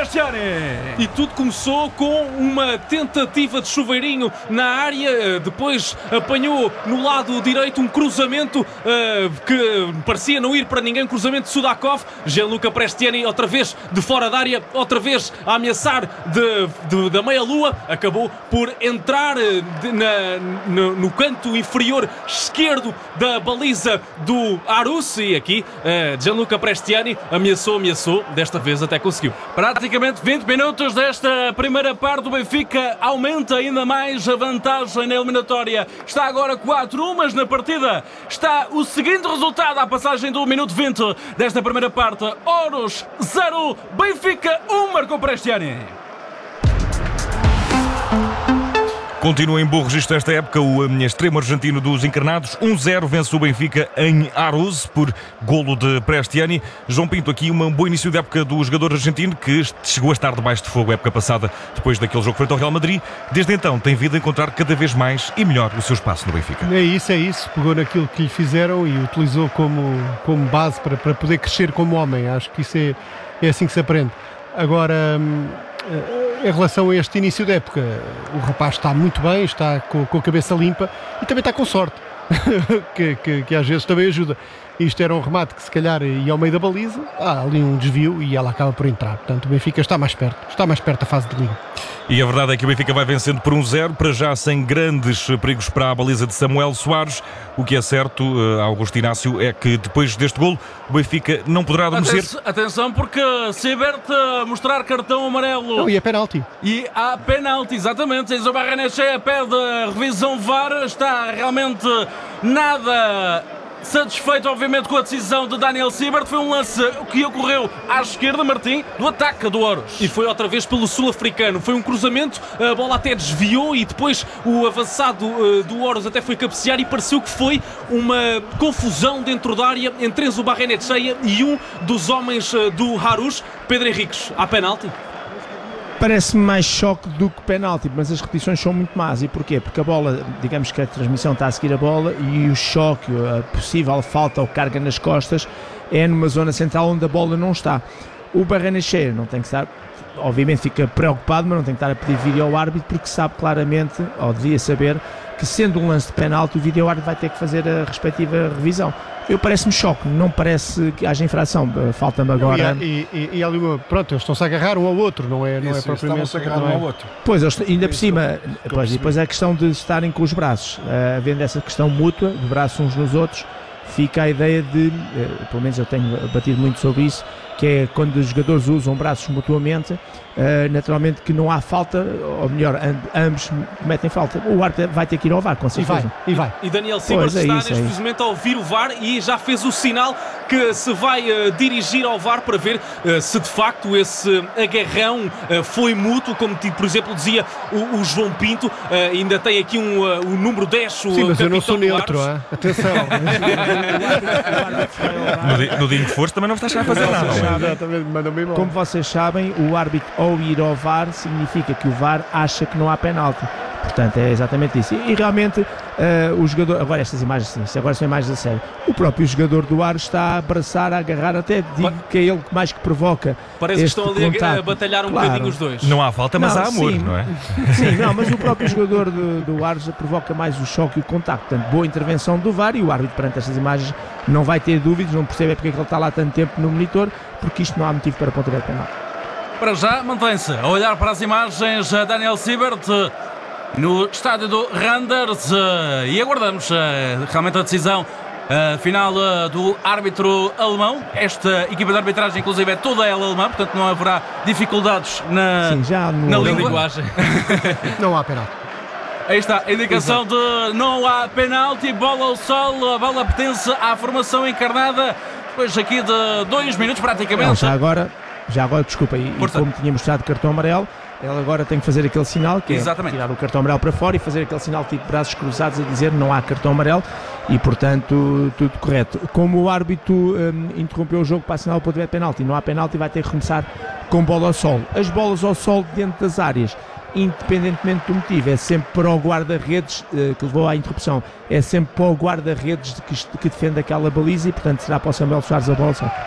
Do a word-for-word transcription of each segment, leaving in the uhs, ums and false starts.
Prestiani. E tudo começou com uma tentativa de chuveirinho na área, depois apanhou no lado direito um cruzamento uh, que parecia não ir para ninguém, cruzamento de Sudakov. Gianluca Prestiani outra vez de fora da área, outra vez a ameaçar de, de, da meia-lua, acabou por entrar de, na, no, no canto inferior esquerdo da baliza do Aarhus, e aqui uh, Gianluca Prestiani ameaçou, ameaçou, desta vez até conseguiu. Praticamente vinte minutos desta primeira parte, do Benfica aumenta ainda mais a vantagem na eliminatória. Está agora quatro a um, mas na partida está o seguinte resultado à passagem do minuto vinte desta primeira parte. Aarhus zero, Benfica um, marcou Prestiani. Continua em bom registro esta época o extremo argentino dos encarnados. um zero vence o Benfica em Aarhus por golo de Prestiani. João Pinto, aqui um bom início de época do jogador argentino, que chegou a estar debaixo de fogo a época passada, depois daquele jogo frente ao Real Madrid. Desde então tem vindo a encontrar cada vez mais e melhor o seu espaço no Benfica. É isso, é isso. Pegou naquilo que lhe fizeram e utilizou como, como base para, para poder crescer como homem. Acho que isso é, é assim que se aprende. Agora, em relação a este início da época, o rapaz está muito bem, está com, com a cabeça limpa e também está com sorte, que, que, que às vezes também ajuda. Isto era um remate que se calhar ia ao meio da baliza, há ali um desvio e ela acaba por entrar. Portanto, o Benfica está mais perto, está mais perto da fase de liga. E a verdade é que o Benfica vai vencendo por um zero, para já sem grandes perigos para a baliza de Samuel Soares. O que é certo, Augusto Inácio, é que depois deste golo o Benfica não poderá adormecer. Atenção, atenção, porque Siebert a mostrar cartão amarelo. Não, e é penalti. E há penalti, exatamente. Enzo Barrenechea pede a revisão V A R. Está realmente nada satisfeito, obviamente, com a decisão de Daniel Siebert. Foi um lance que ocorreu à esquerda, Martim, do ataque do Aarhus. E foi outra vez pelo sul-africano. Foi um cruzamento, a bola até desviou e depois o avançado uh, do Aarhus até foi cabecear e pareceu que foi uma confusão dentro da área entre Enzo Barrenechea e um dos homens uh, do Aarhus. Pedro Henriques, há penalti? Parece-me mais choque do que penalti, mas as repetições são muito más. E porquê? Porque a bola, digamos que a transmissão está a seguir a bola e o choque, a possível falta ou carga nas costas é numa zona central onde a bola não está. O Barrenechea não tem que estar, obviamente fica preocupado, mas não tem que estar a pedir vídeo ao árbitro, porque sabe claramente, ou devia saber, que sendo um lance de penalti o vídeo árbitro vai ter que fazer a respectiva revisão. Eu parece-me choque, não parece que haja infração, falta-me agora... E, e, e ali, pronto, eles estão-se a agarrar um ao outro, não é, não isso, é propriamente... Estão-se a agarrar um ao outro. Pois, eles, ainda por cima, pois, depois é a questão de estarem com os braços, uh, havendo essa questão mútua, de braços uns nos outros, fica a ideia de, uh, pelo menos eu tenho batido muito sobre isso, que é quando os jogadores usam braços mutuamente, uh, naturalmente que não há falta, ou melhor, ambos cometem falta. O árbitro vai ter que ir ao V A R, com certeza. E vai, e vai. E Daniel Siebert é está isso, neste é precisamente a ouvir o V A R e já fez o sinal que se vai uh, dirigir ao V A R para ver uh, se de facto esse agarrão uh, foi mútuo, como por exemplo dizia o, o João Pinto. Uh, ainda tem aqui um, uh, o número dez, o Sim, mas eu não capitão sou neutro, hein? Atenção. No dia, no dia em que fores também não estás a fazer nada. Exatamente, manda-me embora. Como vocês sabem, o árbitro ao ir ao V A R significa que o V A R acha que não há penalti. Portanto, é exatamente isso. E, e realmente, uh, o jogador... Agora, estas imagens, sim, agora são imagens a sério. O próprio jogador do Aarhus está a abraçar, a agarrar, até digo que é ele mais que provoca. Parece que este estão ali a, a contacto. batalhar um Claro. bocadinho os dois. Não há falta, mas Não, há amor, sim. não é? Sim, não, mas o próprio jogador do, do Aarhus provoca mais o choque e o contacto. Portanto, boa intervenção do V A R, e o árbitro perante estas imagens não vai ter dúvidas, não percebe porque é que ele está lá tanto tempo no monitor, porque isto não há motivo para pontapé de penal. Para já, mantém-se a olhar para as imagens Daniel Siebert no estádio do Randers e aguardamos realmente a decisão Uh, final uh, do árbitro alemão. Esta equipa de arbitragem, inclusive, é toda ela alemã, portanto não haverá dificuldades na, Sim, já no, na na linguagem. Não há penalti. Aí está a indicação Exato. de não há penalti, bola ao sol, a bola pertence à formação encarnada. Depois aqui de dois minutos praticamente. Não, já agora, já agora, desculpa, e, e como tinha mostrado cartão amarelo, ele agora tem que fazer aquele sinal, que Exatamente. é tirar o cartão amarelo para fora e fazer aquele sinal tipo de braços cruzados a dizer não há cartão amarelo e, portanto, tudo correto. Como o árbitro um, interrompeu o jogo para assinar o pontapé de penalti, não há penalti, vai ter que começar com bola ao sol. As bolas ao sol dentro das áreas, independentemente do motivo, é sempre para o guarda-redes uh, que levou à interrupção, é sempre para o guarda-redes que, que defende aquela baliza e, portanto, será para o Samuel Soares a bola ao sol.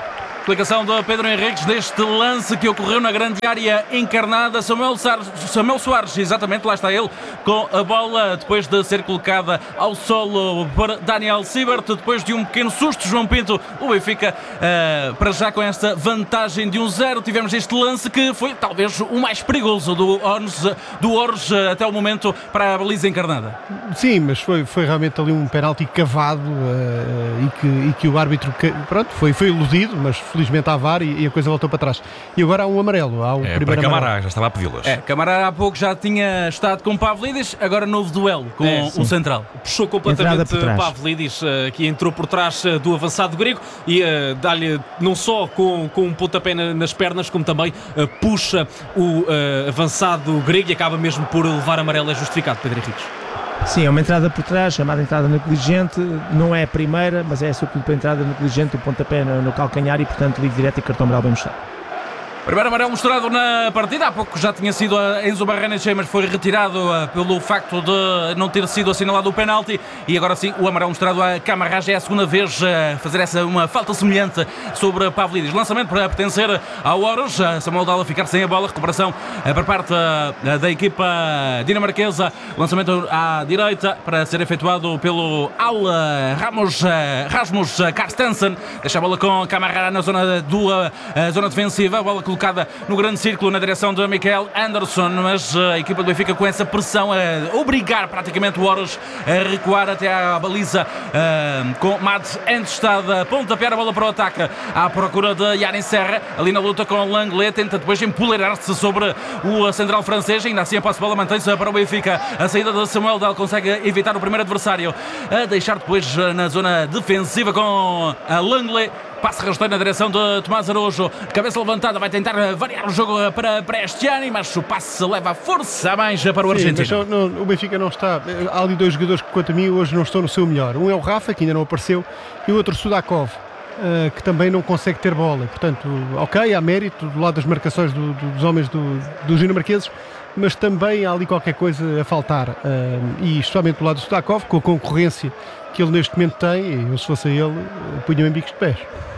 explicação de Pedro Henriques deste lance que ocorreu na grande área encarnada. Samuel, Sar... Samuel Soares, exatamente, lá está ele, com a bola depois de ser colocada ao solo para Daniel Siebert. Depois de um pequeno susto, João Pinto, o Benfica, uh, para já com esta vantagem de um zero, tivemos este lance que foi talvez o mais perigoso do Orns, do Orns até o momento para a baliza encarnada. Sim, mas foi, foi realmente ali um penalti cavado uh, e, que, e que o árbitro, pronto, foi, foi iludido, mas felizmente há V A R e, e a coisa voltou para trás. E agora há um amarelo, há o é, primeiro para amarelo. Camará, já estava a pedi-las. É, Camará há pouco já tinha estado com Pavlidis, agora novo duelo com É, o central. Puxou completamente por trás. Pavlidis, uh, que entrou por trás uh, do avançado grego e uh, dá-lhe não só com, com um pontapé na, nas pernas, como também uh, puxa o uh, avançado grego e acaba mesmo por levar amarelo. É justificado, Pedro Henriques. Sim, é uma entrada por trás, chamada entrada negligente, não é a primeira, mas é sobretudo para a entrada negligente, o pontapé no, no calcanhar e, portanto, livre direto e cartão amarelo bem mostrado. Primeiro amarelo mostrado na partida, há pouco já tinha sido a Enzo Barrenechea, mas foi retirado uh, pelo facto de não ter sido assinalado o penalti, e agora sim o amarelo mostrado a Camará. Já é a segunda vez a uh, fazer essa uma falta semelhante sobre Pavlidis. Lançamento para pertencer ao Orus, uh, Samuel Dala ficar sem a bola, recuperação uh, por parte uh, da equipa dinamarquesa, lançamento à direita para ser efetuado pelo Al Ramos, uh, Rasmus uh, Carstensen, deixa a bola com Camará na zona, do, uh, zona defensiva, a bola colocada no grande círculo na direção de Mikael Andersson, mas a equipa do Benfica com essa pressão a obrigar praticamente o Orus a recuar até à baliza, uh, com Mads Endstad a pontapear a bola para o ataque à procura de Yanin Serra, ali na luta com Langlais, tenta depois empoleirar-se sobre o central francês, ainda assim a posse de bola mantém-se para o Benfica. A saída de Samuel Dal consegue evitar o primeiro adversário a deixar depois na zona defensiva com a Langlais. Passe rasteiro na direção de Tomás Araújo, cabeça levantada, vai tentar variar o jogo para Prestiani, mas o passe leva força a mais para o argentino. Sim, mas não, não, o Benfica não está. Há ali dois jogadores que, quanto a mim, hoje não estão no seu melhor. Um é o Rafa, que ainda não apareceu, e o outro Sudakov, uh, que também não consegue ter bola. Portanto, ok, há mérito do lado das marcações do, do, dos homens do, dos dinamarqueses, mas também há ali qualquer coisa a faltar. Uh, e especialmente do lado do Sudakov, com a concorrência que ele neste momento tem, eu se fosse ele, punha-me em bicos de pés.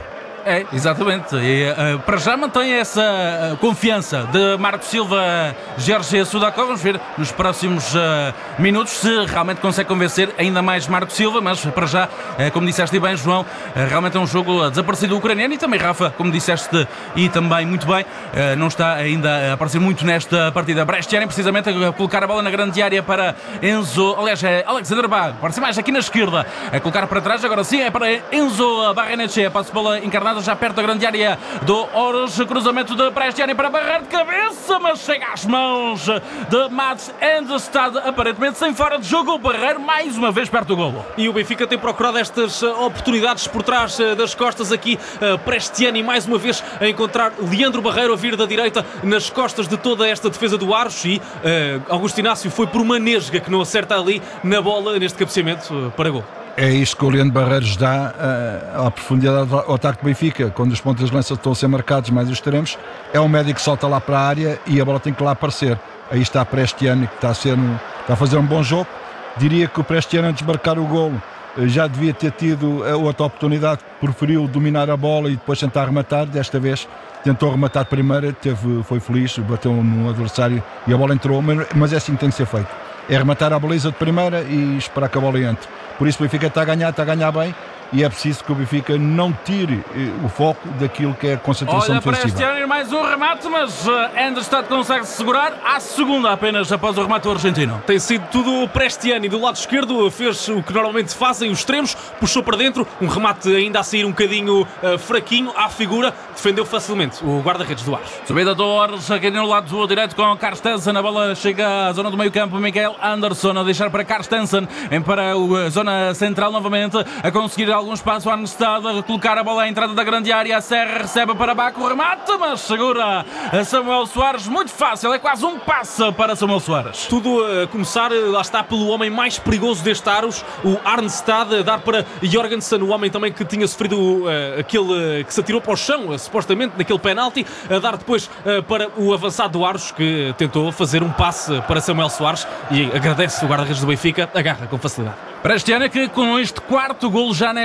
É, exatamente. E, uh, para já mantém essa uh, confiança de Marco Silva, Jorge Sudakov. Vamos ver nos próximos uh, minutos se realmente consegue convencer ainda mais Marco Silva, mas para já, uh, como disseste bem, João, uh, realmente é um jogo desaparecido ucraniano, e também Rafa, como disseste e também muito bem, uh, não está ainda a aparecer muito nesta partida. Prestiani precisamente a colocar a bola na grande área para Enzo, aliás é Alexander Bag, parece mais aqui na esquerda, a colocar para trás, agora sim é para Enzo Barrenechea, passa a bola encarnada já perto da grande área do Orus, cruzamento de Prestiani para barrar de cabeça, mas chega às mãos de Mads Endstad, aparentemente sem fora de jogo. O Barreiro mais uma vez perto do golo. E o Benfica tem procurado estas oportunidades por trás das costas aqui. Prestiani mais uma vez a encontrar Leandro Barreiro a vir da direita nas costas de toda esta defesa do Aros, e uh, Augusto Inácio foi por uma nesga que não acerta ali na bola neste cabeceamento uh, para gol. É isto que o Leandro Barreiros dá uh, à profundidade ao ataque do Benfica, quando os pontas de lança estão a ser marcados mais os extremos, é um médico que salta lá para a área e a bola tem que lá aparecer. Aí está Prestiani, que está a, ser, está a fazer um bom jogo. Diria que o Prestiani, antes de marcar o golo, já devia ter tido a outra oportunidade, preferiu dominar a bola e depois tentar rematar. Desta vez tentou rematar primeiro, teve, foi feliz, bateu no adversário e a bola entrou, mas, mas é assim que tem que ser feito. É rematar a baliza de primeira e esperar que a bola entre. Por isso o Benfica está a ganhar, está a ganhar bem, e é preciso que o Benfica não tire eh, o foco daquilo que é a concentração Olha, defensiva. para este ano mais um remate, mas uh, Endstad consegue -se segurar à segunda apenas após o remate do argentino. Tem sido tudo o Prestiani do lado esquerdo, fez o que normalmente fazem os extremos, puxou para dentro, um remate ainda a sair um bocadinho uh, fraquinho à figura, defendeu facilmente o guarda-redes do Aros. Subida do Orus aqui no lado direito com Carstensen, a bola chega à zona do meio campo, Mikael Andersson a deixar para Carstensen, em para a zona central novamente, a conseguir algum espaço a Endstad, a colocar a bola à entrada da grande área, a Serra recebe para Baco, remate, mas segura a Samuel Soares, muito fácil, é quase um passe para Samuel Soares. Tudo a começar, lá está, pelo homem mais perigoso deste Aros, o Arnstad, a dar para Jorgensen, o homem também que tinha sofrido uh, aquele uh, que se atirou para o chão, uh, supostamente, naquele penalti, a dar depois uh, para o avançado do Aros, que tentou fazer um passe para Samuel Soares e agradece o guarda-redes do Benfica, agarra com facilidade. Prestiani que com este quarto golo já nesta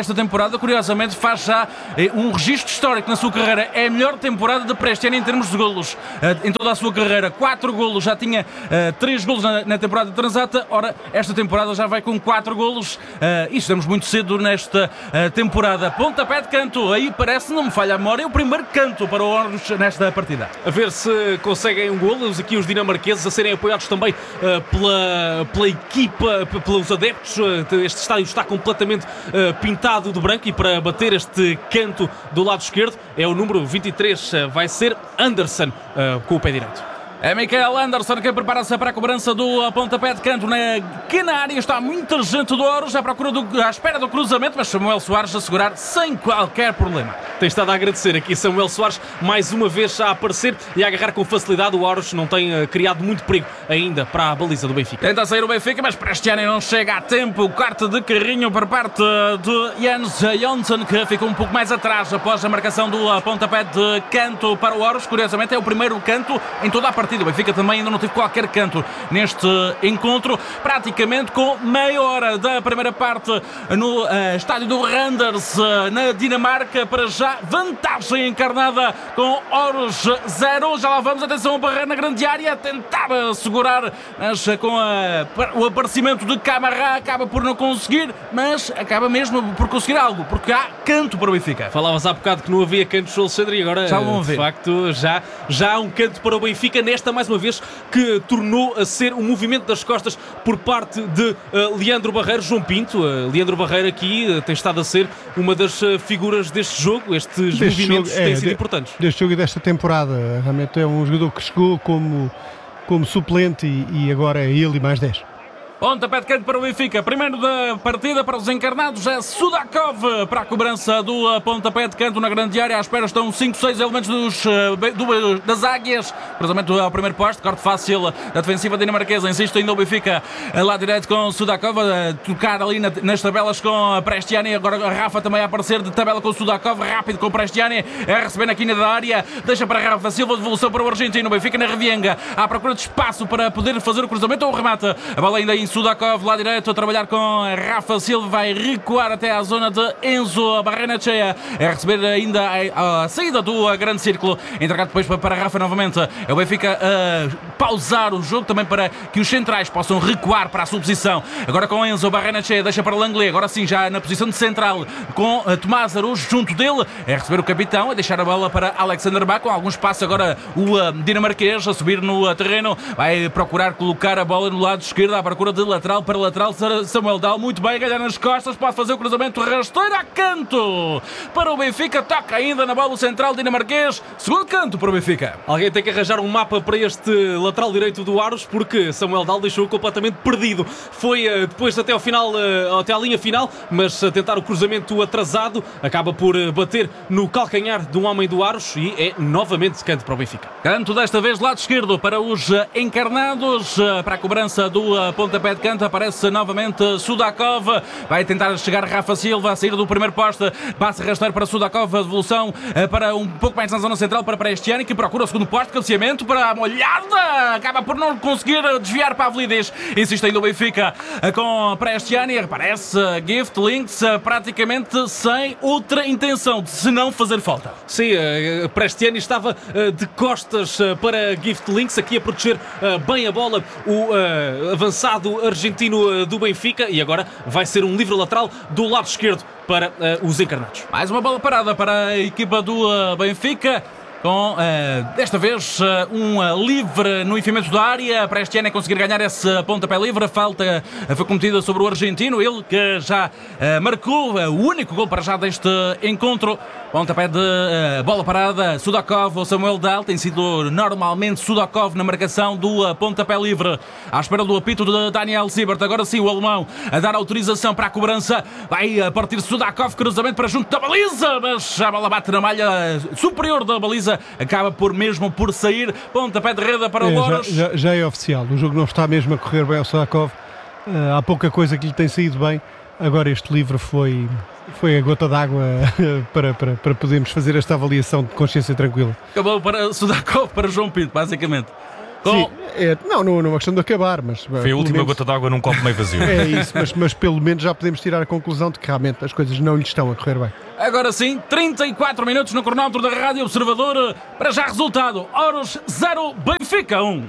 esta temporada, curiosamente, faz já eh, um registro histórico na sua carreira. É a melhor temporada de Prestiani em termos de golos eh, em toda a sua carreira. Quatro golos, já tinha eh, três golos na, na temporada transata. Ora, esta temporada já vai com quatro golos eh, e estamos muito cedo nesta eh, temporada. Pontapé de canto, aí parece, não me falha a memória, é o primeiro canto para o Orros nesta partida. A ver se conseguem um golo. Aqui os dinamarqueses a serem apoiados também uh, pela, pela equipa, p- pelos adeptos. Uh, este estádio está completamente uh, pintado de branco e para bater este canto do lado esquerdo é o número vinte e três, uh, vai ser Anderson uh, com o pé direito. É Mikael Anderson que prepara-se para a cobrança do pontapé de canto na pequena área. Está muita gente do Orros à procura do, à espera do cruzamento, mas Samuel Soares a segurar sem qualquer problema. Tem estado a agradecer aqui Samuel Soares mais uma vez a aparecer e a agarrar com facilidade. O Orros não tem uh, criado muito perigo ainda para a baliza do Benfica. Tenta sair o Benfica, mas Prestiani não chega a tempo. O corte de carrinho por parte de Jens Jonsson, que ficou um pouco mais atrás após a marcação do pontapé de canto para o Orros. Curiosamente é o primeiro canto em toda a partida. O Benfica também ainda não teve qualquer canto neste encontro, praticamente com meia hora da primeira parte no uh, estádio do Randers, uh, na Dinamarca. Para já, vantagem encarnada com Orros zero. Já lá vamos, atenção a barreira na grande área, a tentar segurar, mas com a, o aparecimento de Camará acaba por não conseguir, mas acaba mesmo por conseguir algo, porque há canto para o Benfica. Falavas há bocado que não havia cantos, Alexandre, e agora Já vão de ver. facto já, já há um canto para o Benfica nesta, mais uma vez, que tornou a ser um movimento das costas por parte de uh, Leandro Barreiro. João Pinto, uh, Leandro Barreiro aqui uh, tem estado a ser uma das uh, figuras deste jogo. Estes Deste movimentos jogo, têm é, sido de- importantes. Deste jogo e desta temporada, realmente é um jogador que chegou como, como suplente e, e agora é ele e mais dez. Pontapé de canto para o Benfica. Primeiro da partida para os encarnados é Sudakov para a cobrança do uh, pontapé de canto na grande área. À espera estão cinco, seis elementos dos, uh, be- do- das águias. Cruzamento ao primeiro posto, corte fácil da defensiva dinamarquesa. Insiste ainda o Benfica uh, lá direito com Sudakov a tocar ali na- nas tabelas com a Prestiani. Agora a Rafa também a aparecer de tabela com Sudakov. Rápido com Prestiani a receber na quina da área. Deixa para Rafa Silva, devolução para o argentino. O Benfica na revienga à procura de espaço para poder fazer o cruzamento ou o remate. A bola ainda em Sudakov, lá direito, a trabalhar com Rafa Silva, vai recuar até à zona de Enzo Barrenechea, a receber ainda a, a saída do a grande círculo, entregado depois para, para Rafa novamente. É o Benfica a pausar o jogo também para que os centrais possam recuar para a sua posição. Agora com Enzo Barrenechea, deixa para Langley, agora sim já na posição de central, com a Tomás Araújo junto dele, é receber o capitão, a deixar a bola para Alexander Bach, com algum espaço agora o uh, dinamarquês a subir no uh, terreno, vai procurar colocar a bola no lado esquerdo à procura de lateral para lateral. Samuel Dal, muito bem, ganhar nas costas, pode fazer o cruzamento rasteiro a canto para o Benfica, toca ainda na bola central dinamarquês, segundo canto para o Benfica. Alguém tem que arranjar um mapa para este lateral direito do Aros, porque Samuel Dal deixou-o completamente perdido. Foi uh, depois até ao final, uh, até à linha final, mas a tentar o cruzamento atrasado, acaba por uh, bater no calcanhar de um homem do Aros e é novamente canto para o Benfica. Canto desta vez lado esquerdo para os uh, encarnados, uh, para a cobrança do uh, pontapé de canto. Aparece novamente Sudakov, vai tentar chegar Rafa Silva a sair do primeiro poste, passa a arrastar para Sudakov, a devolução uh, para um pouco mais na zona central para Prestiani, que procura o segundo poste, cabeceamento para a molhada, acaba por não conseguir desviar para a Pavlidis. Insiste ainda o Benfica uh, com Prestiani, aparece uh, Gift Links uh, praticamente sem outra intenção de se não fazer falta. Sim, uh, Prestiani estava uh, de costas uh, para Gift Links, aqui a proteger uh, bem a bola o uh, avançado argentino uh, do Benfica, e agora vai ser um livre lateral do lado esquerdo para uh, os encarnados. Mais uma bola parada para a equipa do uh, Benfica, com, uh, desta vez, uh, um uh, livre no enfiamento da área. Prestiani a conseguir ganhar esse uh, pontapé livre. A falta uh, foi cometida sobre o argentino, ele que já uh, marcou uh, o único gol para já deste encontro. Pontapé de uh, bola parada, Sudakov ou Samuel Dal. Tem sido normalmente Sudakov na marcação do uh, pontapé livre, à espera do apito de Daniel Siebert. Agora sim o alemão a dar autorização para a cobrança, vai a partir Sudakov, cruzamento para junto da baliza, mas a bola bate na malha superior da baliza, acaba por mesmo por sair. Pontapé de rede para o É, Loros. já, já, já é oficial, o jogo não está mesmo a correr bem ao Sudakov. Uh, há pouca coisa que lhe tem saído bem. Agora este livro foi, foi a gota d'água para, para, para podermos fazer esta avaliação de consciência tranquila. Acabou para Sudakov, para João Pinto, basicamente. Sim, é, não, não, não é uma questão de acabar, mas... Foi a última menos, gota d'água num copo meio vazio. É isso, mas, mas pelo menos já podemos tirar a conclusão de que realmente as coisas não lhe estão a correr bem. Agora sim, trinta e quatro minutos no cronómetro da Rádio Observador. Para já resultado, Oros zero, Benfica um.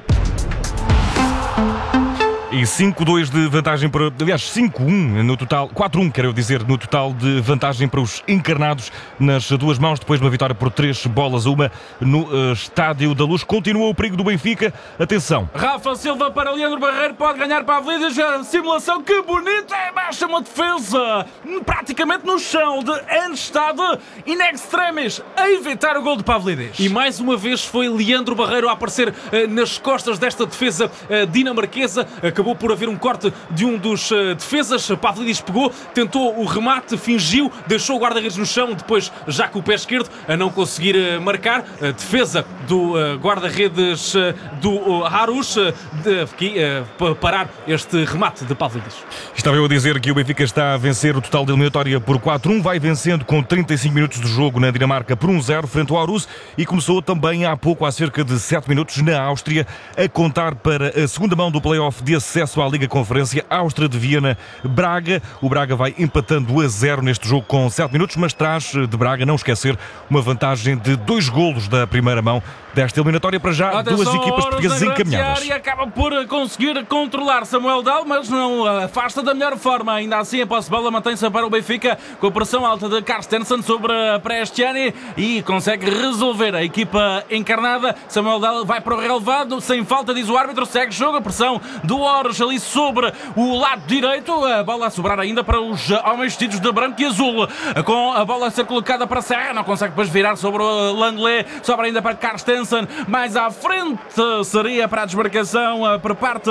E cinco a dois de vantagem para... Aliás, cinco a um no total... quatro a um, quero dizer, no total de vantagem para os encarnados nas duas mãos, depois de uma vitória por três bolas a uma no uh, Estádio da Luz. Continua o perigo do Benfica. Atenção. Rafa Silva para Leandro Barreiro, pode ganhar para Pavlidis. A simulação, que bonita! É baixa uma defesa, praticamente no chão, de Enstad in extremis, a evitar o gol de Pavlidis. E mais uma vez foi Leandro Barreiro a aparecer uh, nas costas desta defesa uh, dinamarquesa. Acabou por haver um corte de um dos uh, defesas. Pavlidis pegou, tentou o remate, fingiu, deixou o guarda-redes no chão, depois já com o pé esquerdo a não conseguir uh, marcar. A defesa do uh, guarda-redes uh, do uh, Harush uh, de, aqui, uh, para parar este remate de Pavlidis. Estava eu a dizer que o Benfica está a vencer o total de eliminatória por quatro a um, vai vencendo com trinta e cinco minutos de jogo na Dinamarca por um a zero frente ao Aarhus, e começou também há pouco, há cerca de sete minutos, na Áustria, a contar para a segunda mão do play-off de acesso à Liga Conferência, Áustria de Viena-Braga. O Braga vai empatando a zero neste jogo com sete minutos, mas traz de Braga, não esquecer, uma vantagem de dois golos da primeira mão desta eliminatória. Para já, Atenção, duas equipas portuguesas encaminhadas. E acaba por conseguir controlar Samuel Dal, mas não afasta da melhor forma. Ainda assim, a posse de bola mantém-se para o Benfica, com a pressão alta de Carstensen sobre Prestiani, e consegue resolver a equipa encarnada. Samuel Dal vai para o relevado, sem falta, diz o árbitro, segue jogo, a pressão do Oros ali sobre o lado direito, a bola a sobrar ainda para os homens vestidos de branco e azul, com a bola a ser colocada para Serra, não consegue depois virar sobre o Langley, sobra ainda para Carstensen, mais à frente seria para a desmarcação por parte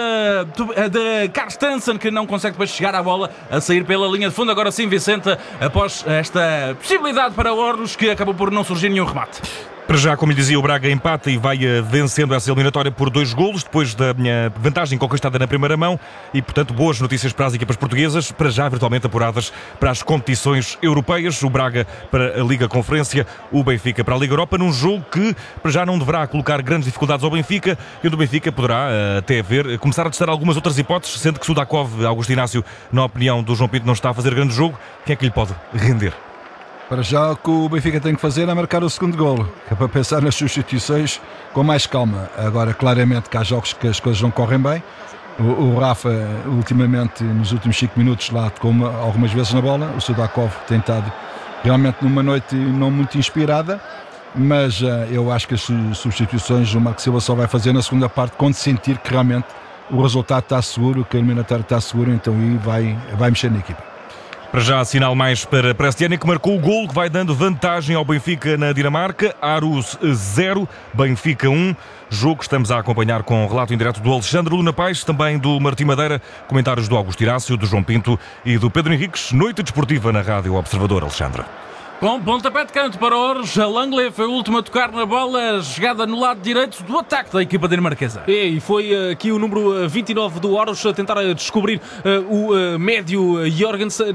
de, de Carstensen, que não consegue depois chegar à bola, a sair pela linha de fundo. Agora sim, Vicente, após esta possibilidade para o Oros, que acabou por não surgir nenhum remate. Para já, como lhe dizia, o Braga empata e vai vencendo essa eliminatória por dois golos, depois da minha vantagem conquistada na primeira mão, e, portanto, boas notícias para as equipas portuguesas, para já virtualmente apuradas para as competições europeias. O Braga para a Liga Conferência, o Benfica para a Liga Europa, num jogo que, para já, não deverá colocar grandes dificuldades ao Benfica, e onde o Benfica poderá, até ver, começar a testar algumas outras hipóteses, sendo que Sudakov, Augusto Inácio, na opinião do João Pinto, não está a fazer grande jogo. Quem é que lhe pode render? Para já, o que o Benfica tem que fazer é marcar o segundo golo, que é para pensar nas substituições com mais calma. Agora, claramente que há jogos que as coisas não correm bem. O, o Rafa, ultimamente, nos últimos cinco minutos, lá tocou uma, algumas vezes na bola. O Sudakov tem estado realmente numa noite não muito inspirada, mas uh, eu acho que as substituições o Marco Silva só vai fazer na segunda parte, quando sentir que realmente o resultado está seguro, que a eliminatória está segura, então aí vai, vai mexer na equipa. Para já, sinal mais para Prestiani, que marcou o golo que vai dando vantagem ao Benfica na Dinamarca. Aarhus zero, Benfica um. Jogo que estamos a acompanhar com o relato em direto do Alexandre Luna Paes, também do Martim Madeira, comentários do Augusto Inácio, do João Pinto e do Pedro Henriques. Noite desportiva na Rádio Observador, Alexandre. Com pontapé de canto para Oros, Langley foi o último a tocar na bola, jogada no lado direito do ataque da equipa dinamarquesa. E foi aqui o número vinte e nove do Oros a tentar descobrir uh, o uh, médio Jorgensen,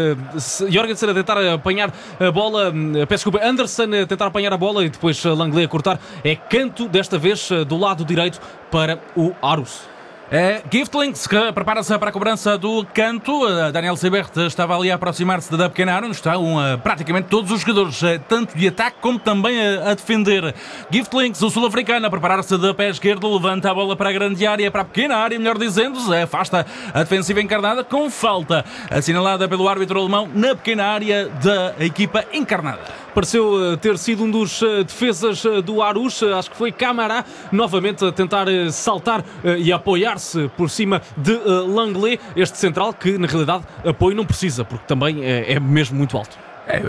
uh, Jorgensen a tentar apanhar a bola, uh, peço desculpa, Andersen a tentar apanhar a bola e depois Langley a cortar. É canto, desta vez uh, do lado direito para o Aarhus. É Giftlings que prepara-se para a cobrança do canto. Daniel Sibert estava ali a aproximar-se da pequena área, onde estão uh, praticamente todos os jogadores, uh, tanto de ataque como também a, a defender. Giftlings, o sul-africano, a preparar-se de pé esquerdo, levanta a bola para a grande área, para a pequena área, melhor dizendo, afasta a defensiva encarnada com falta assinalada pelo árbitro alemão na pequena área da equipa encarnada. Pareceu ter sido um dos defesas do Aarhus, acho que foi Camara, novamente a tentar saltar e apoiar-se por cima de Langley, este central que na realidade apoio não precisa, porque também é mesmo muito alto.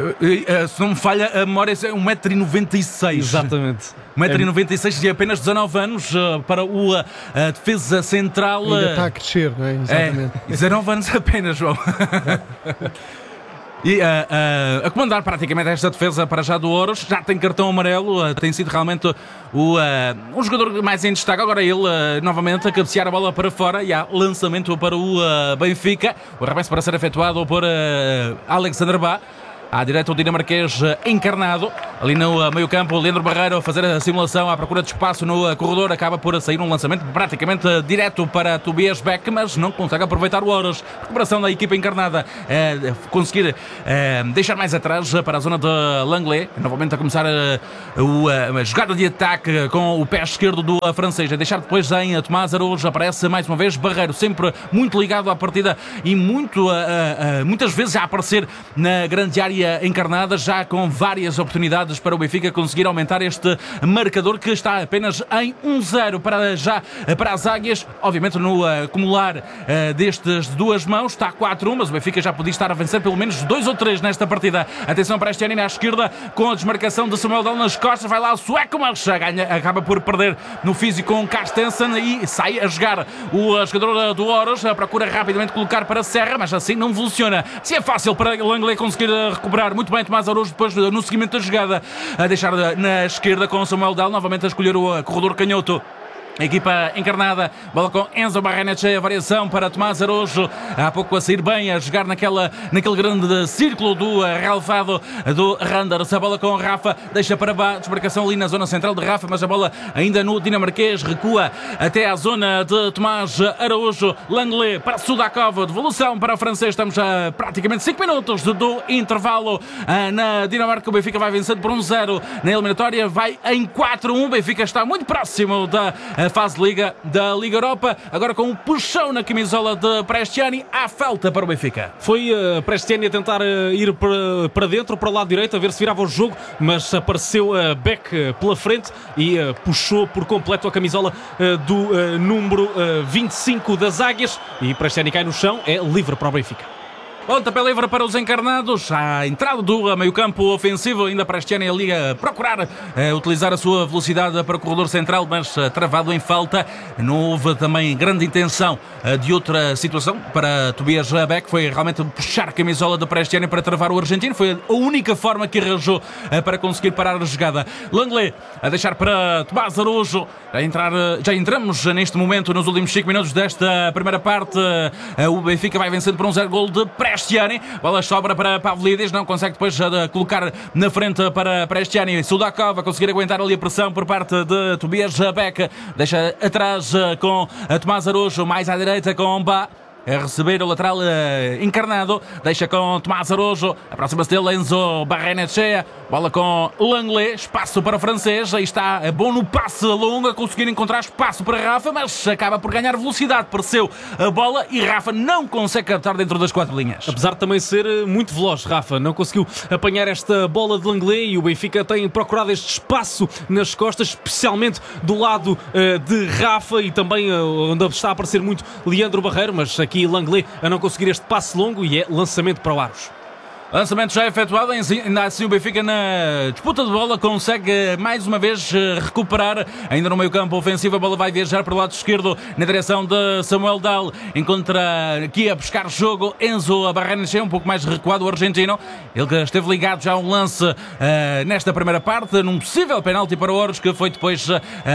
É, se não me falha a memória, é um metro e noventa e seis. Exatamente. um metro e noventa e seis e apenas dezanove anos para o a defesa central. Ainda está a crescer, não é? Exatamente. É, dezanove anos apenas, João. E uh, uh, a comandar praticamente esta defesa para já do Oros, já tem cartão amarelo, uh, tem sido realmente o, uh, um jogador mais em destaque. Agora ele uh, novamente a cabecear a bola para fora e há lançamento para o uh, Benfica. O arremesso para ser efetuado por uh, Alexander Bá. À direita o dinamarquês encarnado. ali no meio campo, Leandro Barreiro a fazer a simulação à procura de espaço no corredor, acaba por sair um lançamento praticamente direto para Tobias Beck, mas não consegue aproveitar o Oros. Recuperação da equipa encarnada, é, conseguir é, deixar mais atrás para a zona de Langlais, novamente a começar a, a, a jogada de ataque com o pé esquerdo do francês, a deixar depois em Tomás Araújo, aparece mais uma vez Barreiro, sempre muito ligado à partida e muito, a, a, a, muitas vezes a aparecer na grande área encarnada, já com várias oportunidades para o Benfica conseguir aumentar este marcador que está apenas em um zero para já para as Águias. Obviamente no uh, acumular uh, destas duas mãos está quatro a um, mas o Benfica já podia estar a vencer pelo menos dois ou três nesta partida. Atenção para este ano à esquerda com a desmarcação de Samuel Dal nas costas, vai lá o sueco, mas ganha, acaba por perder no físico com Carstensen e sai a jogar o jogador do Oros, procura rapidamente colocar para Serra, mas assim não funciona. Se é fácil para Langlais conseguir recuperar muito bem Tomás Araújo depois no seguimento da jogada, a deixar na esquerda com Samuel Dal, novamente a escolher o corredor canhoto. A equipa encarnada, bola com Enzo Barrenetxea, variação para Tomás Araújo, há pouco a sair bem, a jogar naquela, naquele grande círculo do relevado do Randers. A bola com Rafa, deixa para baixo, desmarcação ali na zona central de Rafa, mas a bola ainda no dinamarquês, recua até à zona de Tomás Araújo. Langlais para Sudakov, devolução para o francês, estamos a praticamente cinco minutos do intervalo na Dinamarca. O Benfica vai vencendo por um zero na eliminatória, vai em quatro a um, o Benfica está muito próximo da fase de Liga da Liga Europa, agora com um puxão na camisola de Prestiani, há falta para o Benfica. Foi uh, Prestiani a tentar uh, ir para, para dentro, para o lado direito, a ver se virava o jogo, mas apareceu uh, Beck uh, pela frente e uh, puxou por completo a camisola uh, do uh, número uh, vinte e cinco das Águias, e Prestiani cai no chão, é livre para o Benfica. Pontapé livre para os encarnados, à entrada do meio campo ofensivo, ainda para este ano ali a procurar a utilizar a sua velocidade para o corredor central, mas travado em falta. Não houve também grande intenção de outra situação para Tobias Beck, foi realmente puxar a camisola da Prestiani para travar o argentino, foi a única forma que arranjou para conseguir parar a jogada. Langlais a deixar para Tomás Araújo, a entrar, já entramos neste momento nos últimos cinco minutos desta primeira parte. O Benfica vai vencendo por um zero, gol de Prestiani. Bola sobra para Pavlidis, não consegue depois de colocar na frente para Prestiani. Sudakov a conseguir aguentar ali a pressão por parte de Tobias Beck, deixa atrás com Tomás Araújo, mais à direita com Bá. A receber o lateral uh, encarnado, deixa com Tomás Araújo, aproxima-se dele Enzo Barrenetxea, bola com Langlais, espaço para o francês, aí está, é bom no passe longo, a conseguir encontrar espaço para Rafa, mas acaba por ganhar velocidade, pareceu a bola e Rafa não consegue captar dentro das quatro linhas. Apesar de também ser muito veloz, Rafa não conseguiu apanhar esta bola de Langlais e o Benfica tem procurado este espaço nas costas, especialmente do lado uh, de Rafa e também uh, onde está a aparecer muito Leandro Barreiro, mas aqui Langlais a não conseguir este passe longo e é lançamento para o Aros. Lançamento já efetuado, ainda assim o Benfica na disputa de bola consegue mais uma vez recuperar, ainda no meio campo ofensivo, a bola vai viajar para o lado esquerdo na direção de Samuel Dal, encontra aqui a buscar jogo Enzo Barrenetxea, um pouco mais recuado o argentino, ele que esteve ligado já a um lance uh, nesta primeira parte, num possível penalti para o Oros, que foi depois uh,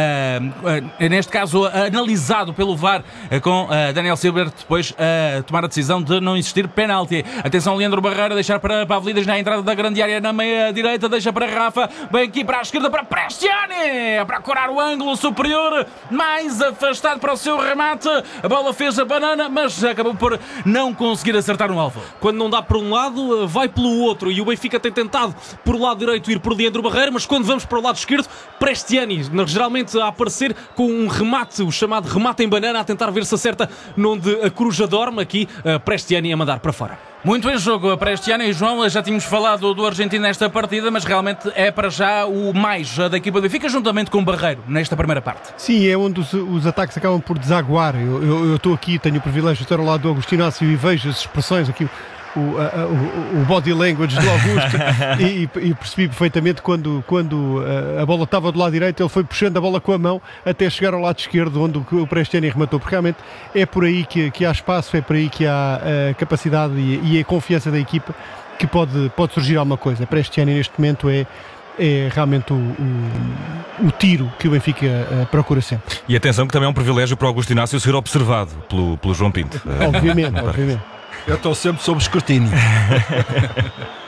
uh, neste caso analisado pelo V A R uh, com uh, Daniel Silber, depois a uh, tomar a decisão de não existir penalti. Atenção, Leandro Barreiro a deixar para Pavlidis na entrada da grande área na meia direita, deixa para Rafa, bem aqui para a esquerda para Prestiani, a procurar o ângulo superior, mais afastado para o seu remate, a bola fez a banana, mas acabou por não conseguir acertar no alvo. Quando não dá para um lado, vai pelo outro, e o Benfica tem tentado por lado direito ir por Leandro Barreiro, mas quando vamos para o lado esquerdo, Prestiani, geralmente a aparecer com um remate, o chamado remate em banana, a tentar ver se acerta onde a coruja dorme, aqui Prestiani a mandar para fora. Muito em jogo para este ano, e João, já tínhamos falado do argentino nesta partida, mas realmente é para já o mais da equipa do Benfica, juntamente com o Barreiro, nesta primeira parte. Sim, é onde os, os ataques acabam por desaguar. Eu estou aqui, tenho o privilégio de estar ao lado do Augusto Inácio e vejo as expressões aqui, o, a, o, o body language do Augusto e, e percebi perfeitamente quando, quando a, a bola estava do lado direito, ele foi puxando a bola com a mão até chegar ao lado esquerdo, onde o, o Prestiani rematou, porque realmente é por aí que, que há espaço, é por aí que há a capacidade e, e a confiança da equipa que pode, pode surgir alguma coisa. Prestiani neste momento é é realmente o, o, o tiro que o Benfica uh, procura sempre. E atenção que também é um privilégio para o Augusto Inácio ser observado pelo, pelo João Pinto. Obviamente, obviamente. Eu estou sempre sob escrutínio.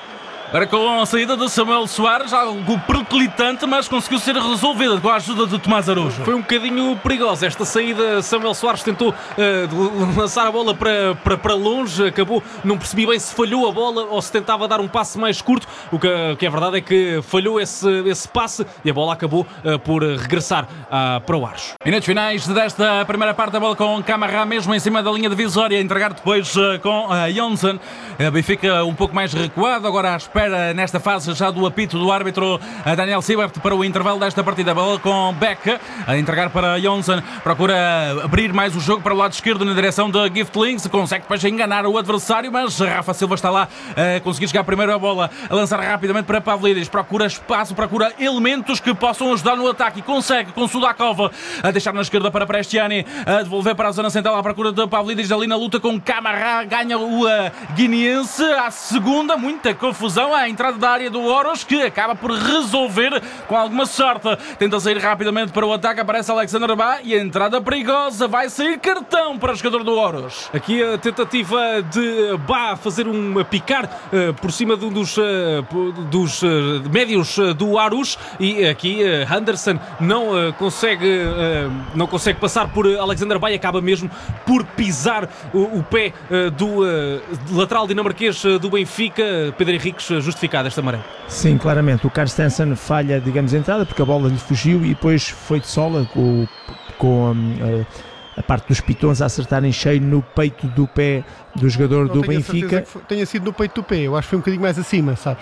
Agora com a saída de Samuel Soares, algo perclitante, mas conseguiu ser resolvida com a ajuda de Tomás Araújo. Foi um bocadinho perigosa esta saída. Samuel Soares tentou uh, lançar a bola para, para, para longe, acabou, não percebi bem se falhou a bola ou se tentava dar um passe mais curto. O que, o que é verdade é que falhou esse, esse passe e a bola acabou uh, por regressar uh, para o Aros. Minutos finais desta primeira parte, a bola com Camará mesmo em cima da linha divisória, a entregar depois uh, com uh, Johnson. A Benfica um pouco mais recuado, agora à espera nesta fase já do apito do árbitro Daniel Siebert para o intervalo desta partida. A bola com Beck a entregar para Johnson, procura abrir mais o jogo para o lado esquerdo na direção de Giftlings, consegue depois enganar o adversário, mas Rafa Silva está lá a conseguir chegar primeiro a bola, a lançar rapidamente para Pavlidis, procura espaço, procura elementos que possam ajudar no ataque e consegue com Sudakova a deixar na esquerda para Prestiani, a devolver para a zona central à procura de Pavlidis, ali na luta com Camará, ganha o uh, guineense, à segunda, muita confusão à entrada da área do Oros, que acaba por resolver com alguma sorte, tenta sair rapidamente para o ataque, aparece Alexander Bá e a entrada perigosa, vai sair cartão para o jogador do Oros. Aqui a tentativa de Bá fazer um picar uh, por cima de um dos, uh, dos uh, médios uh, do Aarhus, e aqui uh, Anderson não uh, consegue uh, não consegue passar por Alexander Bá e acaba mesmo por pisar o, o pé uh, do uh, lateral dinamarquês uh, do Benfica. Pedro Henriques, justificado esta maré. Sim, claramente, o Carstensen falha, digamos, a entrada, porque a bola lhe fugiu e depois foi de sola com, com um, a parte dos pitons a acertarem cheio no peito do pé do jogador Não do tenho Benfica. Que foi, tenha sido no peito do pé, eu acho que foi um bocadinho mais acima, sabes?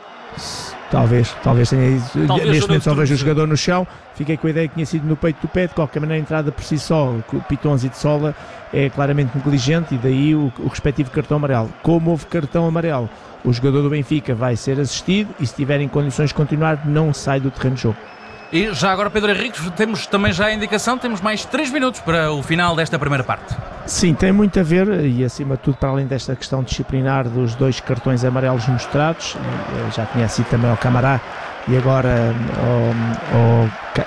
Talvez, talvez tenha ido. Talvez Neste momento só vejo o de... jogador no chão. Fiquei com a ideia que tinha sido no peito do pé. De qualquer maneira, a entrada por si só, pitons e de sola, é claramente negligente, e daí o, o respectivo cartão amarelo. Como houve cartão amarelo, o jogador do Benfica vai ser assistido e, se tiver em condições de continuar, não sai do terreno de jogo. E já agora, Pedro Henriques, temos também já a indicação, temos mais três minutos para o final desta primeira parte. Sim, tem muito a ver, e acima de tudo, para além desta questão disciplinar dos dois cartões amarelos mostrados, já tinha sido também ao Camará e agora ao, ao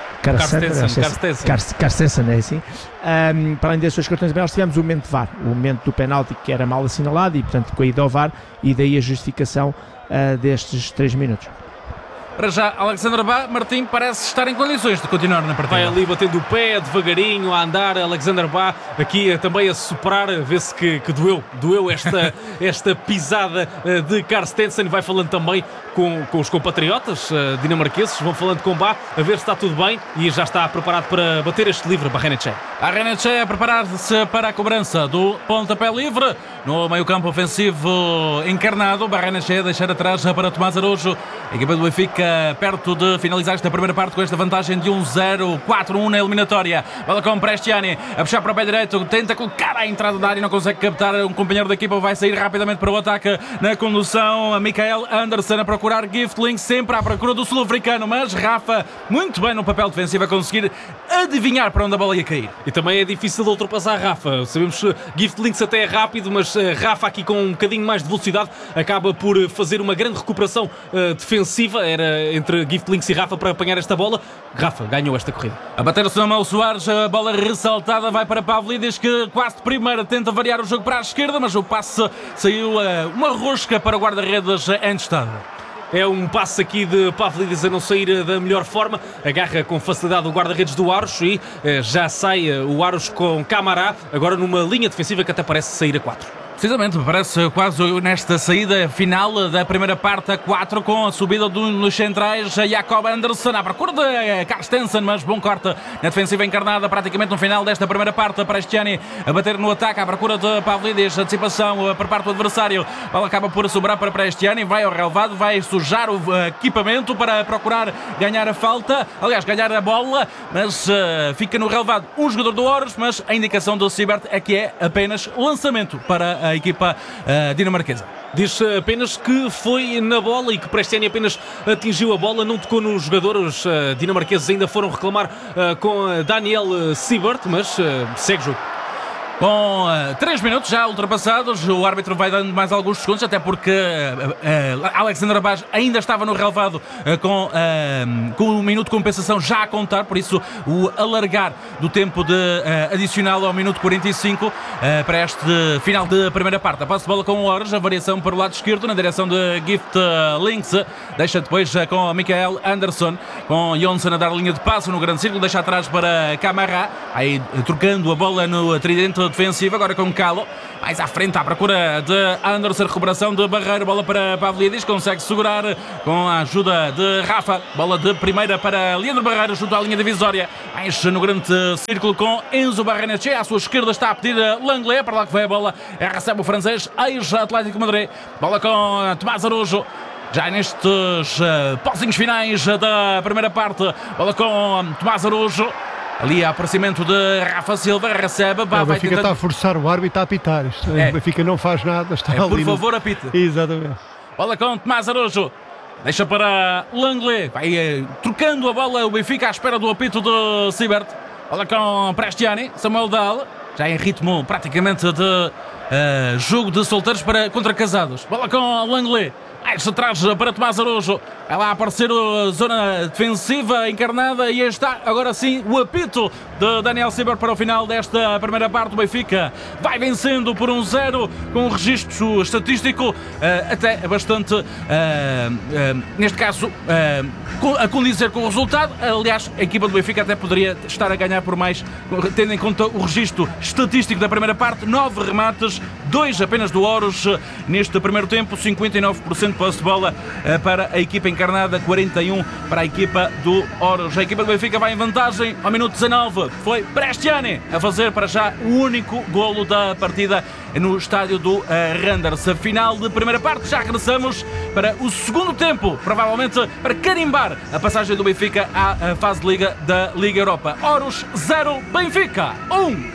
Carstensen, é assim. Um, para além desses dois cartões amarelos, tivemos o momento de V A R, o momento do penalti que era mal assinalado e, portanto, com a ida ao V A R, e daí a justificação uh, destes três minutos. Para já, Alexander Bá, Martim parece estar em condições de continuar na partida. Vai ali batendo o pé, devagarinho, a andar. Alexander Bá aqui também a superar, vê-se que, que doeu, doeu esta, esta pisada de Carstensen. Vai falando também com, com os compatriotas uh, dinamarqueses, vão falando com Bá, a ver se está tudo bem, e já está preparado para bater este livre. Barrenetche. Barrenetche a preparar-se para a cobrança do pontapé livre no meio-campo ofensivo encarnado. Barrenetche a deixar atrás para Tomás Araújo. A equipa do Benfica perto de finalizar esta primeira parte com esta vantagem de um zero, quatro um na eliminatória. Bola com Prestiani a puxar para o pé direito, tenta colocar a entrada da área, não consegue captar. Um companheiro da equipa vai sair rapidamente para o ataque na condução. Michael Anderson a procurar Giftling, sempre à procura do sul-africano, mas Rafa muito bem no papel defensivo a conseguir adivinhar para onde a bola ia cair. E também é difícil de ultrapassar Rafa. Sabemos que Giftlinks até é rápido, mas Rafa aqui com um bocadinho mais de velocidade acaba por fazer uma grande recuperação uh, defensiva. Era entre Giftlinks e Rafa para apanhar esta bola. Rafa ganhou esta corrida. A bater-se o Samuel Soares, a bola ressaltada vai para Pavlidis, que quase de primeira tenta variar o jogo para a esquerda, mas o passe saiu uh, uma rosca para o guarda-redes Endstad. É um passe aqui de Pavlidis a não sair da melhor forma, agarra com facilidade o guarda-redes do Aros e uh, já sai uh, o Aros com Camará, agora numa linha defensiva que até parece sair a quatro. Precisamente, parece quase nesta saída final da primeira parte a quatro, com a subida dos centrais, Jacob Anderson à procura de Carstensen, mas bom corte na defensiva encarnada praticamente no final desta primeira parte. Prestiani a bater no ataque à procura de Pavlidis, antecipação por parte do adversário, a bola acaba por sobrar para Prestiani, vai ao relevado, vai sujar o equipamento para procurar ganhar a falta, aliás ganhar a bola, mas uh, fica no relevado um jogador do Oros, mas a indicação do Siebert é que é apenas lançamento para a equipa uh, dinamarquesa. Diz apenas que foi na bola e que Prestiani apenas atingiu a bola, não tocou nos jogadores. uh, dinamarqueses ainda foram reclamar uh, com Daniel Siebert, mas uh, segue o jogo. Com três uh, minutos já ultrapassados, o árbitro vai dando mais alguns segundos, até porque uh, uh, Alexandre Baz ainda estava no relevado uh, com, uh, com um minuto de compensação já a contar, por isso o alargar do tempo de uh, adicional ao minuto quarenta e cinco uh, para este final de primeira parte. A posse de bola com o Horas, a variação para o lado esquerdo na direção de Gift uh, Links, deixa depois uh, com Michael Anderson, com Jonsson a dar linha de passo no grande círculo, deixa atrás para Camara, aí uh, trocando a bola no tridente defensivo, agora com Calo, mais à frente à procura de Anderson, recuperação de Barreiro, bola para Pavlidis, consegue segurar com a ajuda de Rafa, bola de primeira para Leandro Barreiro junto à linha divisória, mais no grande círculo com Enzo Barrenetxe, à sua esquerda está a pedir Langlais, para lá que vai a bola, recebe o francês, ex-Atlético Madrid, bola com Tomás Araújo. Já nestes uh, pozinhos finais da primeira parte, bola com Tomás Araújo. Ali, aparecimento de Rafa Silva, recebe, Pá, o vai Benfica tentando... está a forçar o árbitro a apitar. Isto, É. O Benfica não faz nada, está É, ali. por no- favor, apite. Exatamente. Bola com Tomás Araújo. Deixa para Langlais. Vai eh, trocando a bola o Benfica à espera do apito de Sibert. Bola com Prestiani, Samuel Dahl. Já em ritmo praticamente de eh, jogo de solteiros para, contra casados. Bola com Langlais. Mais atrás para Tomás Araújo. Vai lá aparecer a zona defensiva encarnada e aí está, agora sim, o apito de Daniel Sibert para o final desta primeira parte. O Benfica vai vencendo por um zero com um registro estatístico uh, até bastante, uh, uh, neste caso, uh, a condizer com o resultado. Aliás, a equipa do Benfica até poderia estar a ganhar por mais, tendo em conta o registro estatístico da primeira parte. Nove remates, dois apenas do Horus uh, neste primeiro tempo, cinquenta e nove por cento de posse de bola uh, para a equipa encarnada, quarenta e um por cento para a equipa do Horus. A equipa do Benfica vai em vantagem ao minuto dezanove. Foi Prestiani a fazer para já o único golo da partida no estádio do uh, Randers. Final de primeira parte, já regressamos para o segundo tempo, provavelmente para carimbar a passagem do Benfica à, à fase de Liga da Liga Europa. Horus zero, Benfica um.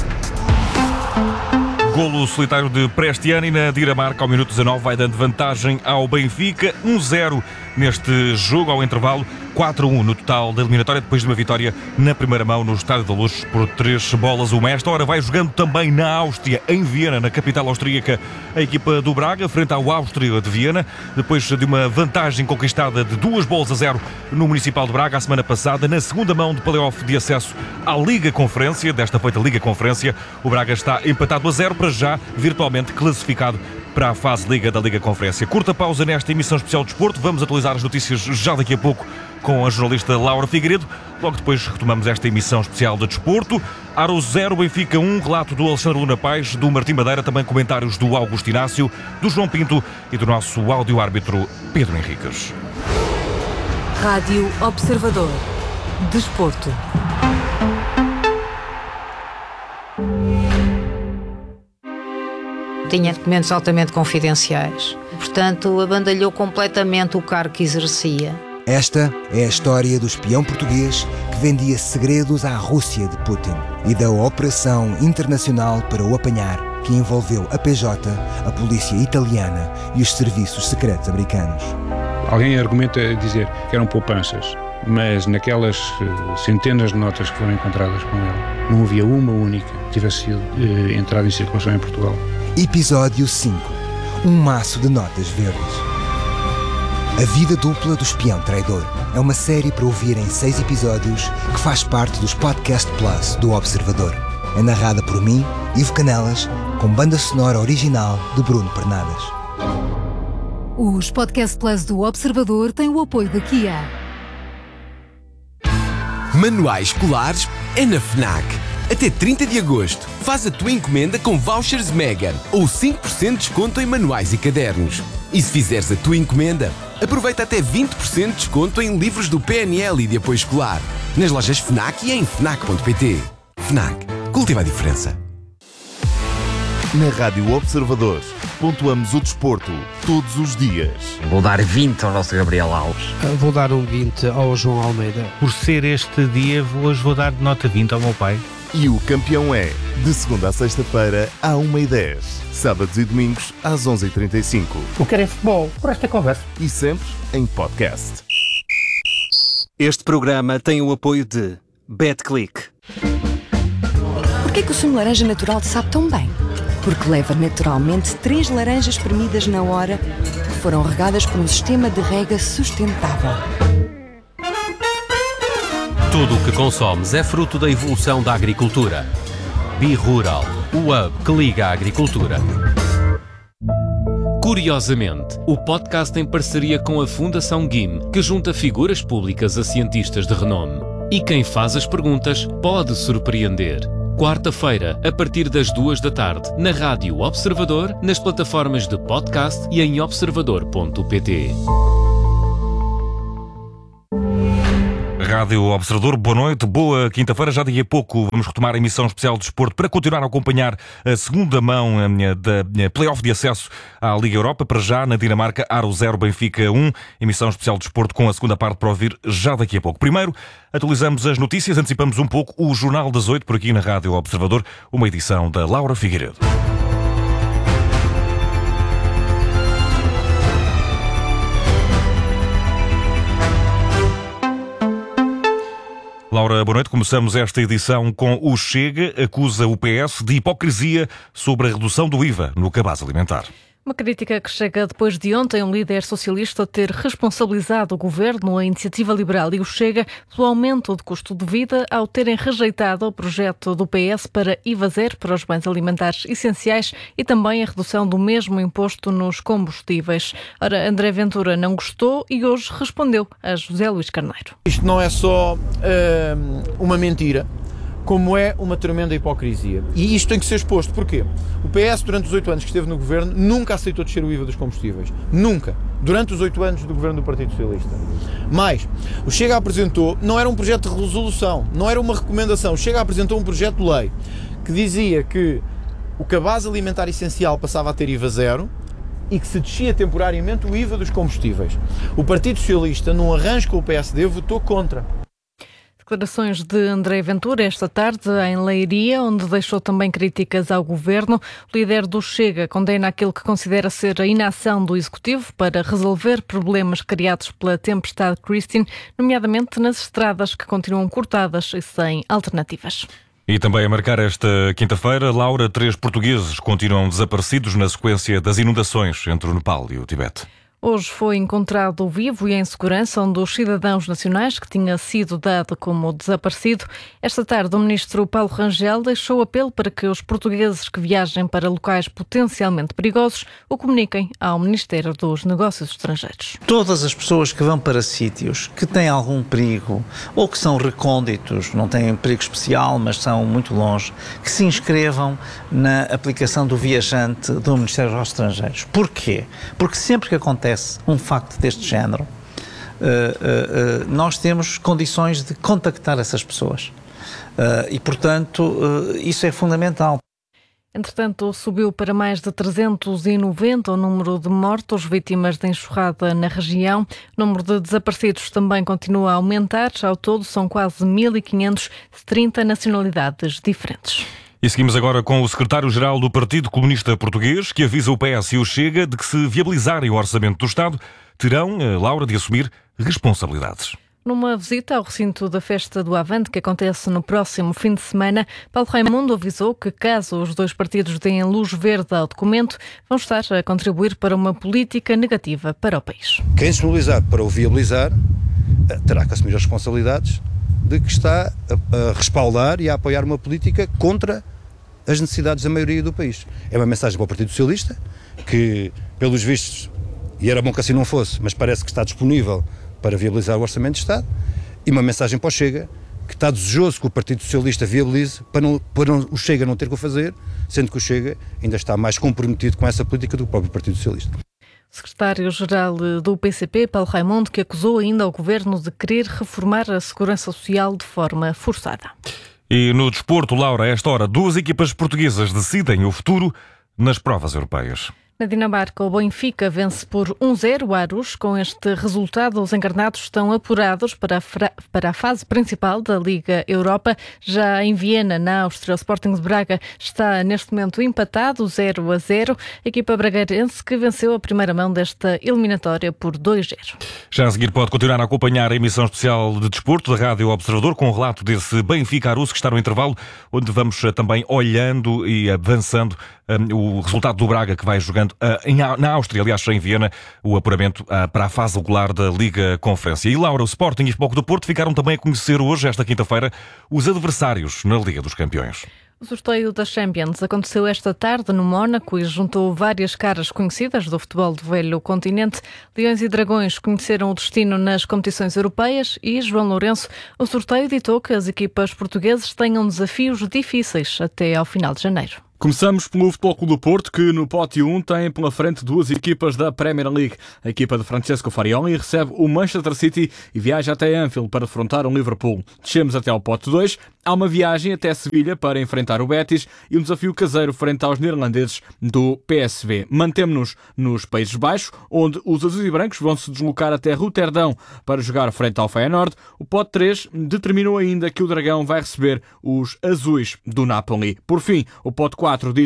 Golo solitário de Prestiani na Dinamarca ao minuto dezanove, vai dando vantagem ao Benfica, um zero neste jogo ao intervalo, quatro a um no total da eliminatória, depois de uma vitória na primeira mão no Estádio da Luz por três bolas a uma. Esta hora vai jogando também na Áustria, em Viena, na capital austríaca, a equipa do Braga, frente ao Áustria de Viena, depois de uma vantagem conquistada de duas bolas a zero no Municipal de Braga a semana passada, na segunda mão de play-off de acesso à Liga Conferência, desta feita Liga Conferência, o Braga está empatado a zero, para já virtualmente classificado para a fase Liga da Liga Conferência. Curta pausa nesta emissão especial de desporto, vamos atualizar as notícias já daqui a pouco com a jornalista Laura Figueiredo. Logo depois retomamos esta emissão especial de desporto. Aro zero, Benfica um, relato do Alexandre Luna Paz, do Martim Madeira, também comentários do Augusto Inácio, do João Pinto e do nosso áudio-árbitro Pedro Henriques. Rádio Observador. Desporto. Tinha documentos altamente confidenciais. Portanto, abandalhou completamente o cargo que exercia. Esta é a história do espião português que vendia segredos à Rússia de Putin e da operação internacional para o apanhar, que envolveu a P J, a polícia italiana e os serviços secretos americanos. Alguém argumenta dizer que eram poupanças, mas naquelas centenas de notas que foram encontradas com ele, não havia uma única que tivesse sido eh, entrada em circulação em Portugal. Episódio cinco. Um maço de notas verdes. A vida dupla do espião traidor é uma série para ouvir em seis episódios que faz parte dos Podcast Plus do Observador. É narrada por mim, Ivo Canelas, com banda sonora original de Bruno Pernadas. Os Podcast Plus do Observador têm o apoio da Kia. Manuais escolares é na FNAC. Até trinta de agosto, faz a tua encomenda com vouchers Mega ou cinco por cento de desconto em manuais e cadernos. E se fizeres a tua encomenda, aproveita até vinte por cento de desconto em livros do P N L e de apoio escolar. Nas lojas FNAC e em fnac ponto pt. FNAC. Cultiva a diferença. Na Rádio Observador, pontuamos o desporto todos os dias. Vou dar vinte ao nosso Gabriel Alves. Vou dar um vinte ao João Almeida. Por ser este dia, hoje vou dar de nota vinte ao meu pai. E o campeão é, de segunda a sexta-feira, à uma e dez. Sábados e domingos, às onze e trinta e cinco. O que é futebol, por esta conversa. E sempre em podcast. Este programa tem o apoio de BetClick. Por Porquê que o sumo de laranja natural te sabe tão bem? Porque leva naturalmente três laranjas espremidas na hora que foram regadas por um sistema de rega sustentável. Tudo o que consomes é fruto da evolução da agricultura. Bi-Rural, o hub que liga a agricultura. Curiosamente, o podcast em parceria com a Fundação G I M, que junta figuras públicas a cientistas de renome. E quem faz as perguntas pode surpreender. Quarta-feira, a partir das duas da tarde, na Rádio Observador, nas plataformas de podcast e em observador ponto pt. Rádio Observador, boa noite, boa quinta-feira. Já daqui a pouco vamos retomar a emissão especial de desporto para continuar a acompanhar a segunda mão da play-off de acesso à Liga Europa. Para já, na Dinamarca, Aro zero, Benfica um. Emissão especial de desporto com a segunda parte para ouvir já daqui a pouco. Primeiro, atualizamos as notícias, antecipamos um pouco o Jornal das Oito por aqui na Rádio Observador, uma edição da Laura Figueiredo. Laura, boa noite. Começamos esta edição com o Chega, acusa o P S de hipocrisia sobre a redução do I V A no cabaz alimentar. Uma crítica que chega depois de ontem um líder socialista ter responsabilizado o governo, a Iniciativa Liberal e o Chega pelo aumento do custo de vida ao terem rejeitado o projeto do P S para I V A zero para os bens alimentares essenciais e também a redução do mesmo imposto nos combustíveis. Ora, André Ventura não gostou e hoje respondeu a José Luís Carneiro. Isto não é só uh, uma mentira, como é uma tremenda hipocrisia. E isto tem que ser exposto. Porquê? O P S, durante os oito anos que esteve no governo, nunca aceitou descer o I V A dos combustíveis. Nunca. Durante os oito anos do governo do Partido Socialista. Mais, o Chega apresentou, não era um projeto de resolução, não era uma recomendação. O Chega apresentou um projeto de lei que dizia que o cabaz alimentar essencial passava a ter I V A zero e que se descia temporariamente o I V A dos combustíveis. O Partido Socialista, num arranjo com o P S D, votou contra. Declarações de André Ventura esta tarde em Leiria, onde deixou também críticas ao governo. O líder do Chega condena aquilo que considera ser a inação do Executivo para resolver problemas criados pela tempestade Christine, nomeadamente nas estradas que continuam cortadas e sem alternativas. E também a marcar esta quinta-feira, Laura, três portugueses continuam desaparecidos na sequência das inundações entre o Nepal e o Tibete. Hoje foi encontrado vivo e em segurança um dos cidadãos nacionais que tinha sido dado como desaparecido. Esta tarde, o ministro Paulo Rangel deixou apelo para que os portugueses que viajem para locais potencialmente perigosos o comuniquem ao Ministério dos Negócios Estrangeiros. Todas as pessoas que vão para sítios que têm algum perigo ou que são recônditos, não têm perigo especial, mas são muito longe, que se inscrevam na aplicação do viajante do Ministério dos Estrangeiros. Porquê? Porque sempre que acontece um facto deste género, uh, uh, uh, nós temos condições de contactar essas pessoas uh, e, portanto, uh, isso é fundamental. Entretanto, subiu para mais de trezentos e noventa o número de mortos vítimas de enxurrada na região. O número de desaparecidos também continua a aumentar. Ao todo, são quase mil e quinhentos de trinta nacionalidades diferentes. E seguimos agora com o secretário-geral do Partido Comunista Português, que avisa o P S e o Chega de que, se viabilizarem o orçamento do Estado, terão, Laura, de assumir responsabilidades. Numa visita ao recinto da Festa do Avante, que acontece no próximo fim de semana, Paulo Raimundo avisou que, caso os dois partidos deem luz verde ao documento, vão estar a contribuir para uma política negativa para o país. Quem se mobilizar para o viabilizar terá que assumir as responsabilidades de que está a, a respaldar e a apoiar uma política contra as necessidades da maioria do país. É uma mensagem para o Partido Socialista, que, pelos vistos, e era bom que assim não fosse, mas parece que está disponível para viabilizar o Orçamento de Estado, e uma mensagem para o Chega, que está desejoso que o Partido Socialista viabilize para, não, para não, o Chega não ter que o fazer, sendo que o Chega ainda está mais comprometido com essa política do que o próprio Partido Socialista. Secretário-Geral do P C P, Paulo Raimundo, que acusou ainda o Governo de querer reformar a segurança social de forma forçada. E no desporto, Laura, a esta hora, duas equipas portuguesas decidem o futuro nas provas europeias. Na Dinamarca, o Benfica vence por um zero o Aarhus. Com este resultado, os encarnados estão apurados para a, fra... para a fase principal da Liga Europa. Já em Viena, na Áustria, o Sporting de Braga está neste momento empatado, zero a zero. A equipa bragarense que venceu a primeira mão desta eliminatória por dois a zero. Já a seguir pode continuar a acompanhar a emissão especial de desporto da Rádio Observador com o relato desse Benfica-Aarhus que está no intervalo, onde vamos também olhando e avançando um, o resultado do Braga que vai jogando uh, em, na Áustria, aliás em Viena, o apuramento uh, para a fase regular da Liga Conferência. E Laura, o Sporting e o Futebol Clube do Porto ficaram também a conhecer hoje, esta quinta-feira, os adversários na Liga dos Campeões. O sorteio da Champions aconteceu esta tarde no Mónaco e juntou várias caras conhecidas do futebol do velho continente. Leões e Dragões conheceram o destino nas competições europeias e João Lourenço, o sorteio ditou que as equipas portuguesas tenham desafios difíceis até ao final de janeiro. Começamos pelo Futebol Clube do Porto, que no pote um tem pela frente duas equipas da Premier League. A equipa de Francesco Farioli recebe o Manchester City e viaja até Anfield para defrontar o Liverpool. Descemos até ao pote dois. Há uma viagem até Sevilha para enfrentar o Betis e um desafio caseiro frente aos neerlandeses do P S V. Mantemo-nos nos Países Baixos, onde os azuis e brancos vão se deslocar até Roterdão para jogar frente ao Feyenoord. O pote três determinou ainda que o Dragão vai receber os azuis do Napoli. Por fim, o pote quatro diz